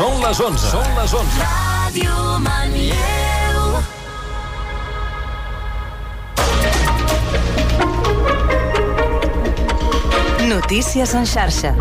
Són les 11. Són les 11. Ràdio Manlleu. Notícies en xarxa.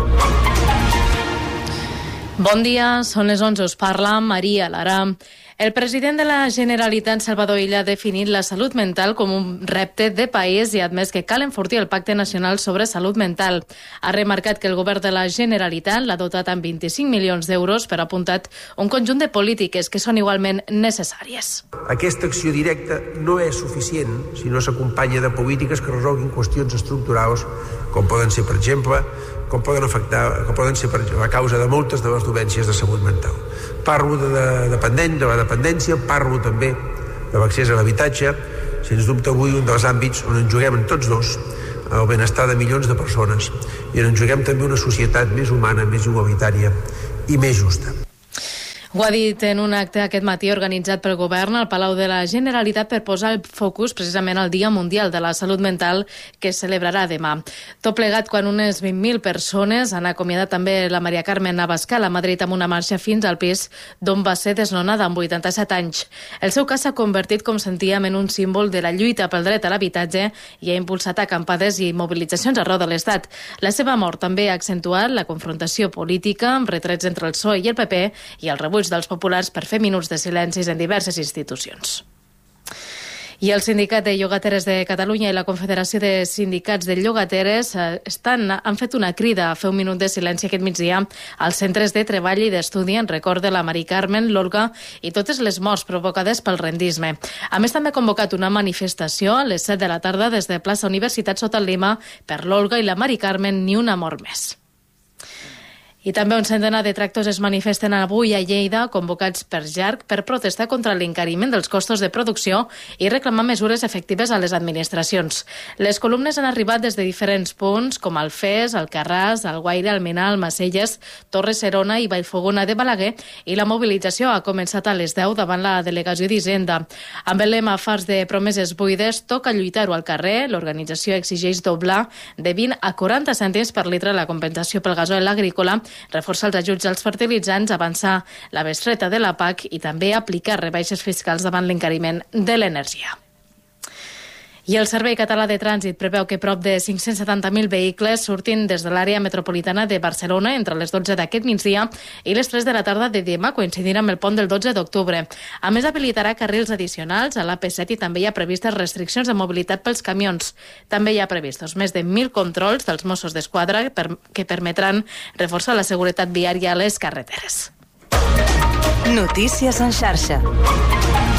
Bon dia, són les 11, us parla Maria Lara. El president de la Generalitat, Salvador Illa, ha definit la salut mental com un repte de país i ha admès que cal enfortir el Pacte Nacional sobre Salut Mental. Ha remarcat que el govern de la Generalitat l'ha dotat amb 25 milions d'euros, però ha apuntat un conjunt de polítiques que són igualment necessàries. Aquesta acció directa no és suficient si no s'acompanya de polítiques que resolguin qüestions estructurals, com poden ser, per exemple, com poden ser a causa de moltes de les dolències de salut mental. Parlo de la dependència, parlo també de l'accés a l'habitatge, sens dubte avui un dels àmbits on ens juguem tots dos el benestar de milions de persones i on ens juguem també una societat més humana, més igualitària i més justa. Ho ha dit en un acte aquest matí organitzat pel govern al Palau de la Generalitat per posar el focus precisament al Dia Mundial de la Salut Mental que es celebrarà demà. Tot plegat quan unes 20.000 persones han acomiadat també la Maria Carmen Abascal a Madrid amb una marxa fins al pis d'on va ser desnonada amb 87 anys. El seu cas s'ha convertit, com sentíem, en un símbol de la lluita pel dret a l'habitatge i ha impulsat acampades i mobilitzacions arreu de l'Estat. La seva mort també ha accentuat la confrontació política amb retrets entre el PSOE i el PP i el rebuig dels populars per fer minuts de silencis en diverses institucions. I el Sindicat de Llogateres de Catalunya i la Confederació de Sindicats de Llogateres han fet una crida a fer un minut de silenci aquest migdia als centres de treball i d'estudi en record de la Mari Carmen, l'Olga i totes les morts provocades pel rendisme. A més, també ha convocat una manifestació a les 7 de la tarda des de plaça Universitat Sota el Lima per l'Olga i la Mari Carmen, ni una mort més. I també un centenar de tractors es manifesten avui a Lleida, convocats per JARC, per protestar contra l'encariment dels costos de producció i reclamar mesures efectives a les administracions. Les columnes han arribat des de diferents punts, com Alfés, Alcarràs, Alguaire, Almenar, Almacelles, Torres Serona i Vallfogona de Balaguer, i la mobilització ha començat a les 10 davant la delegació d'Hisenda. Amb el lema Fars de promeses buides, toca lluitar-ho al carrer. L'organització exigeix doblar de 20 a 40 cèntims per litre la compensació pel gasoil agrícola, reforçar els ajuts als fertilitzants, avançar la bestreta de la PAC i també aplicar rebaixes fiscals davant l'encariment de l'energia. I el Servei Català de Trànsit preveu que prop de 570.000 vehicles surtin des de l'àrea metropolitana de Barcelona entre les 12 d'aquest migdia i les 3 de la tarda de demà, coincidint amb el pont del 12 d'octubre. A més, habilitarà carrils addicionals a l'AP7 i també hi ha previstes restriccions de mobilitat pels camions. També hi ha previstos més de 1.000 controls dels Mossos d'Esquadra que permetran reforçar la seguretat viària a les carreteres. Notícies en xarxa.